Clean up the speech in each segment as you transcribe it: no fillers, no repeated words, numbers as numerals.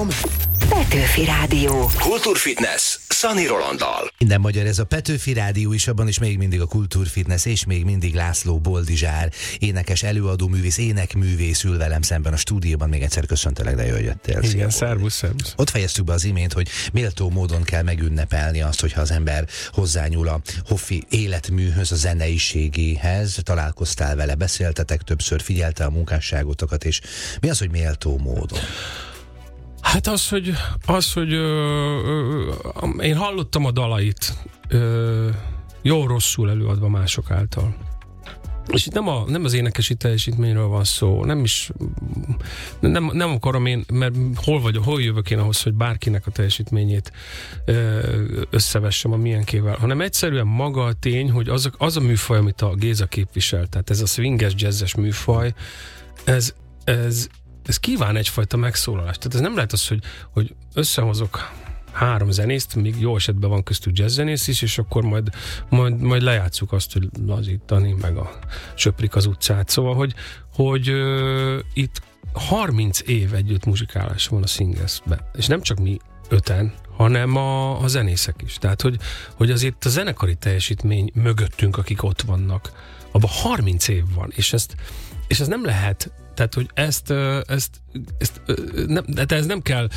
Program? Petőfi Rádió. Kultúrfitness Szani Rolanddal. Minden magyar, ez a Petőfi Rádió is, abban is még mindig a Kultúrfitness, és még mindig László Boldizsár, énekes, előadó művész, énekművész ül velem szemben a stúdióban. Még egyszer köszöntelek, de jól jöttél. Igen, szervusz. Ott fejeztük be az imént, hogy méltó módon kell megünnepelni azt, hogyha az ember hozzányúl a Hoffi életműhöz, a zeneiségéhez. Találkoztál vele, beszéltetek többször, figyelte a munkásságotokat, és mi az, hogy méltó módon? Hát az, hogy én hallottam a dalait jó-rosszul előadva mások által. És itt nem az énekesi teljesítményről van szó, nem akarom én, mert hol jövök én ahhoz, hogy bárkinek a teljesítményét összevessem a milyenkével, hanem egyszerűen maga a tény, hogy az a műfaj, amit a Géza képvisel, tehát ez a swinges, jazzes műfaj, ez kíván egyfajta megszólalást. Tehát ez nem lehet az, hogy összehozok 3 zenészt, még jó esetben van köztük jazzzenész is, és akkor majd lejátszuk azt, hogy lazítani, meg söprik az utcát. Szóval, hogy itt 30 év együtt muzsikálás van a Singersben. És nem csak mi 5-en, hanem a zenészek is. Tehát, hogy azért a zenekari teljesítmény mögöttünk, akik ott vannak, abban 30 év van, és ez nem lehet. Tehát, hogy ez nem kell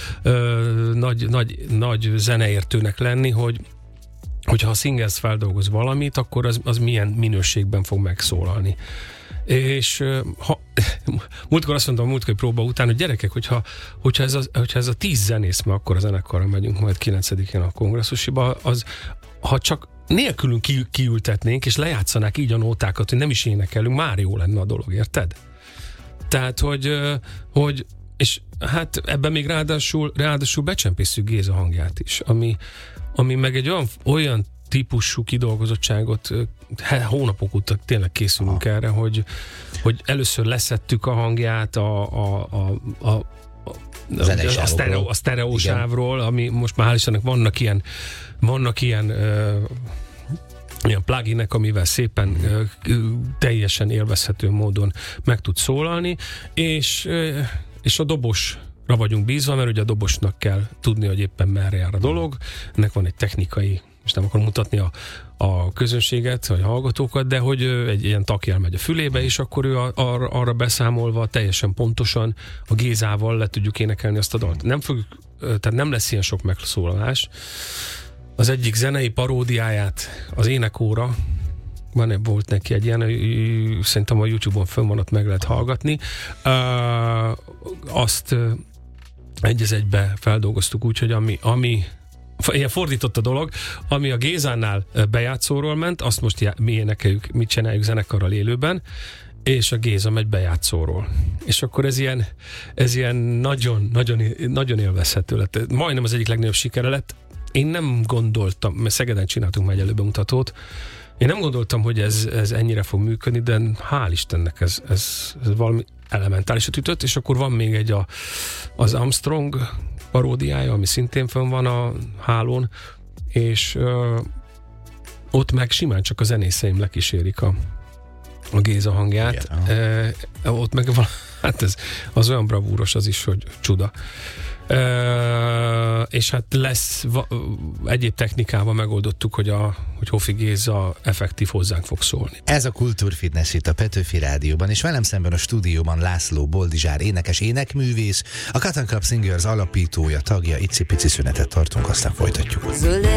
nagy zeneértőnek lenni, hogyha a Singers feldolgoz valamit, akkor az milyen minőségben fog megszólalni. És múltkor azt mondtam, múltkori próba után, hogy gyerekek, hogyha ez a 10 zenész, mert akkor a zenekarra megyünk majd 9-én a kongresszusiba, ha csak nélkülünk kiültetnénk, és lejátszanák így a nótákat, hogy nem is énekelünk, már jó lenne a dolog, érted? Tehát, hogy és hát ebben még ráadásul becsempészük Géza hangját is, ami meg egy olyan típusú kidolgozottságot, hónapok óta tényleg készülünk erre, hogy először leszettük a hangját a sztereósávról, ami most már hál' Istennek vannak ilyen pluginek, amivel szépen teljesen élvezhető módon meg tud szólalni, és a dobosra vagyunk bízva, mert ugye a dobosnak kell tudni, hogy éppen merre jár a dolog. Ennek van egy technikai, és nem akarom mutatni a közönséget, vagy a hallgatókat, de hogy egy ilyen takjel megy a fülébe, és akkor ő arra beszámolva teljesen pontosan a Gézával le tudjuk énekelni azt a dalt. Tehát nem lesz ilyen sok megszólalás. Az egyik zenei paródiáját, az Énekóra, volt neki egy ilyen, szerintem a YouTube-on fönn van, ott meg lehet hallgatni. Azt egy az egybe feldolgoztuk úgy, hogy ami ilyen fordított a dolog, ami a Gézánál bejátszóról ment, azt most mi énekeljük, mit csináljuk zenekarral élőben, és a Géza megy bejátszóról. És akkor ez ilyen nagyon, nagyon, nagyon élvezhető lett. Majdnem az egyik legnagyobb sikere lett. Én nem gondoltam, mert Szegeden csináltunk már egy előbemutatót, én nem gondoltam, hogy ez ennyire fog működni, de hál' Istennek ez valami elementálisat ütött, és akkor van még az Armstrong paródiája, ami szintén fönn van a hálón, és ott meg simán csak a zenészeim lekísérik a Géza hangját. Ott meg hát az olyan bravúros az is, hogy csuda. És hát lesz egyéb technikával megoldottuk, hogy Hoffi Géza effektív hozzánk fog szólni. Ez a Kultúrfitness itt a Petőfi Rádióban, és velem szemben a stúdióban László Boldizsár, énekes, énekművész, a Cotton Club Singers alapítója, tagja. Icipici szünetet tartunk, aztán folytatjuk.